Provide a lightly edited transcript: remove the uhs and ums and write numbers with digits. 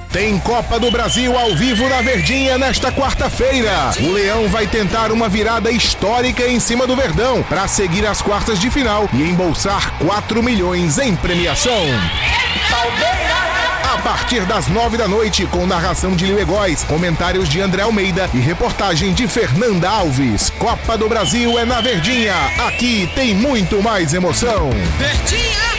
Tem Copa do Brasil ao vivo na Verdinha nesta quarta-feira. O Leão vai tentar uma virada histórica em cima do Verdão para seguir as quartas de final e embolsar 4 milhões em premiação. A partir das 9 da noite, com narração de Lio Egóis, comentários de André Almeida e reportagem de Fernanda Alves. Copa do Brasil é na Verdinha. Aqui tem muito mais emoção. Verdinha!